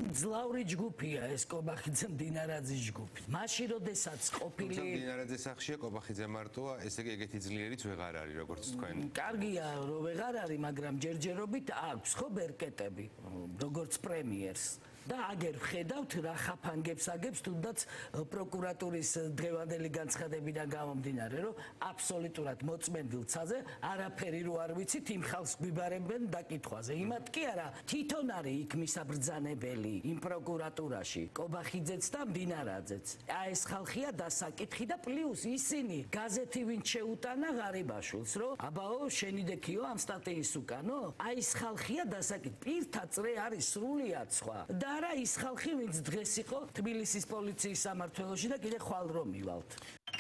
ძლავრი ჯგუფია ეს კობახიძე მდინარაძის ჯგუფი. მაშინ როდესაც ყოფილი მდინარაძის სახშია კობახიძე მარტოა, ესე იგი ეგეთი ძლიერიც ვეღარ არის, როგორც თქვენ. კარგია, რომ ვეღარ არის, მაგრამ ჯერჯერობით აქვს ხო ბერკეტები, როგორც პრემიერს. და აგერ ხედავთ რა ხაფანგებს აგებს თუნდაც პროკურატურის დღევანდელი განცხადებიდან გამომდინარე, რომ აბსოლუტურად მოწმენდილ ცაზე არაფერი რო არ ვიცით, იმ ხალხს გვიბარებენ დაკითხვაზე. იმათ კი არა, თვითონ არის იქ მისაბრძანებელი იმ პროკურატურაში, კობახიძეც და მდინარაძეც. ეს ხალხია დასაკითხი და პლუს ისინი გაზეთი ვინ შეუტანა ღარიბაშვილს, რომ აბაო შენი დექიო ამ სტატიის უკანო? ეს ხალხია დასაკითხი. პირთა წრე არის სრულიად სხვა. არა ის ხალხი ვინც დღეს იყო თბილისის პოლიციის სამმართველოში და კიდე ხვალ რომ მივალთ.